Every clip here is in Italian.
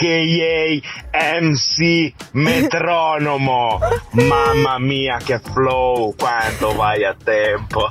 a.k.a. MC Metronomo. Mamma mia che flow, quanto vai a tempo.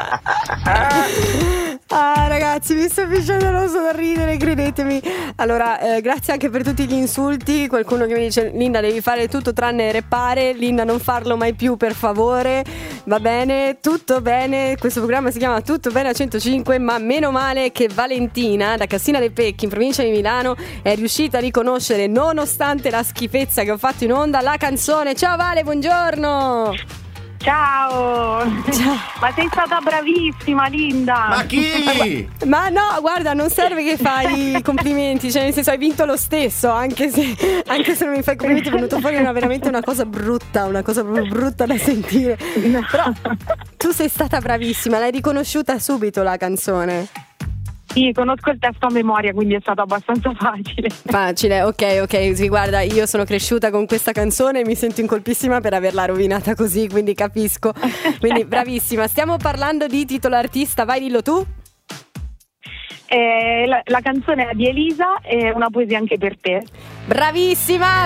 Ah ragazzi, mi sto facendo sorridere, credetemi. Allora, grazie anche per tutti gli insulti. Qualcuno che mi dice: Linda, devi fare tutto tranne reppare. Linda, non farlo mai più, per favore. Va bene, tutto bene. Questo programma si chiama Tutto Bene a 105. Ma meno male che Valentina da Cassina dei Pecchi in provincia di Milano è riuscita a riconoscere, nonostante la schifezza che ho fatto in onda, la canzone. Ciao Vale, buongiorno. Ciao. Ma sei stata bravissima, Linda. Ma chi? Ma no, guarda, non serve che fai i complimenti, cioè nel senso hai vinto lo stesso, anche se non mi fai complimenti è venuto fuori veramente una cosa brutta da sentire. Però tu sei stata bravissima, l'hai riconosciuta subito la canzone. Sì, conosco il testo a memoria, quindi è stato abbastanza facile. Facile, ok, sì, guarda, io sono cresciuta con questa canzone e mi sento in colpissima per averla rovinata così, quindi capisco. Quindi bravissima. Stiamo parlando di titolo artista, vai, dillo tu. La canzone è di Elisa e una poesia anche per te. Bravissima,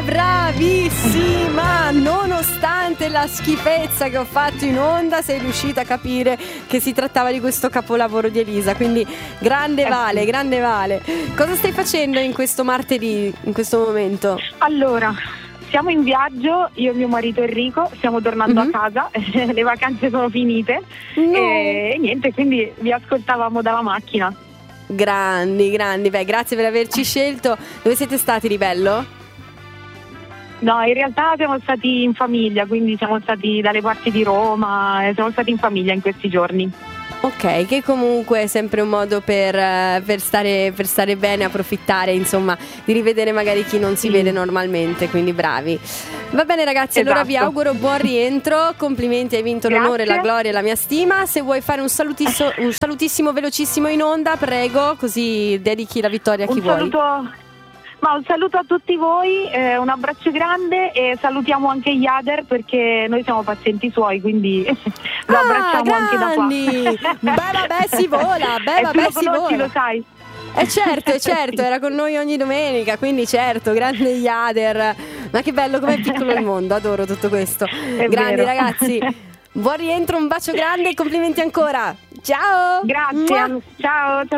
nonostante la schifezza che ho fatto in onda sei riuscita a capire che si trattava di questo capolavoro di Elisa, quindi grande Vale. Cosa stai facendo in questo martedì, in questo momento? Allora, siamo in viaggio, io e mio marito Enrico, stiamo tornando a casa, le vacanze sono finite e niente, quindi vi ascoltavamo dalla macchina. Grandi, beh, grazie per averci scelto. Dove siete stati di bello? No, in realtà siamo stati in famiglia, quindi siamo stati dalle parti di Roma, siamo stati in famiglia in questi giorni. Ok, che comunque è sempre un modo per stare bene, approfittare, insomma, di rivedere magari chi non si vede normalmente, quindi bravi. Va bene ragazzi, allora vi auguro buon rientro, complimenti, hai vinto l'onore, la gloria e la mia stima. Se vuoi fare un salutissimo velocissimo in onda, prego, così dedichi la vittoria a chi vuoi. Un saluto a tutti voi, un abbraccio grande e salutiamo anche Iader perché noi siamo pazienti suoi, quindi lo abbracciamo anche da qua. Vabbè, si vola, si vola. Lo sai. Certo, era con noi ogni domenica, quindi certo, grande Iader. Ma che bello, com'è piccolo il mondo, adoro tutto questo. Grandi ragazzi, buon rientro, un bacio grande e complimenti ancora. Ciao. Grazie. Ciao.